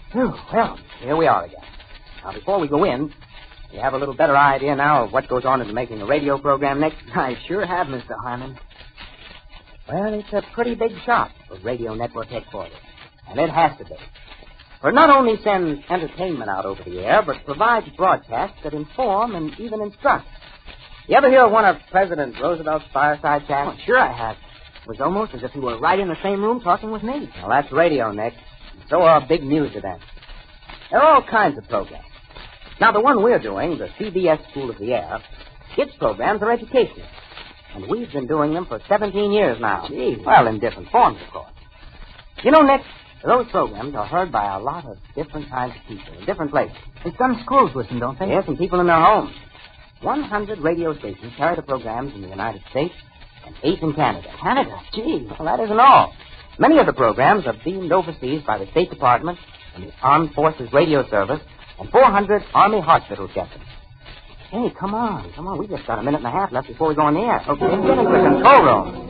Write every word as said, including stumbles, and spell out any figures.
Whew, well, here we are again. Now, before we go in, you have a little better idea now of what goes on in making a radio program next? I sure have, Mister Harmon. Well, it's a pretty big shot for Radio Network headquarters. And it has to be. For it not only sends entertainment out over the air, but provides broadcasts that inform and even instruct. You ever hear of one of President Roosevelt's fireside chats? Oh, sure I have. It was almost as if he were right in the same room talking with me. Well, that's radio, Nick. So are big news events. There are all kinds of programs. Now, the one we're doing, the C B S School of the Air, its programs are educational. And we've been doing them for seventeen years now. Gee. Well, in different forms, of course. You know, Nick, those programs are heard by a lot of different kinds of people in different places. And some schools listen, don't they? Yes, and people in their homes. one hundred radio stations carry the programs in the United States and eight in Canada. Canada? Gee. Well, that isn't all. Many of the programs are beamed overseas by the State Department and the Armed Forces Radio Service and four hundred Army hospitals get them. Hey, come on, come on. We just got a minute and a half left before we go on the air. Okay, get into the control room.